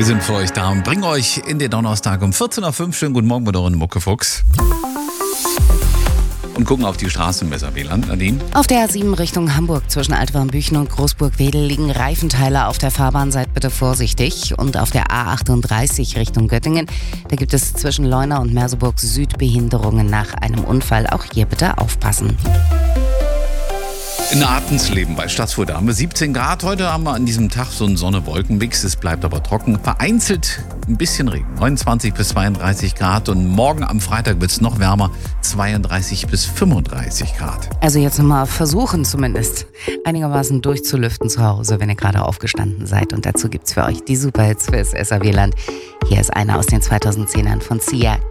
Wir sind für euch da und bringen euch in den Donnerstag um 14.05 Uhr. Schönen guten Morgen mit euren Muckefuchs. Und gucken auf die Straßenmesser. WLAN, Nadine? Auf der A7 Richtung Hamburg zwischen Altwarmbüchen und Großburg-Wedel liegen Reifenteile auf der Fahrbahn. Seid bitte vorsichtig. Und auf der A38 Richtung Göttingen, da gibt es zwischen Leuna und Merseburg Süd Behinderungen nach einem Unfall. Auch hier bitte aufpassen. In Artensleben bei Stadtfurt haben wir 17 Grad. Heute haben wir an diesem Tag so einen Sonne-Wolken-Mix. Es bleibt aber trocken. Vereinzelt ein bisschen Regen. 29 bis 32 Grad. Und morgen am Freitag wird es noch wärmer. 32 bis 35 Grad. Also jetzt nochmal versuchen zumindest, einigermaßen durchzulüften zu Hause, wenn ihr gerade aufgestanden seid. Und dazu gibt's für euch die Superhits fürs SAW-Land. Hier ist einer aus den 2010ern von Sia.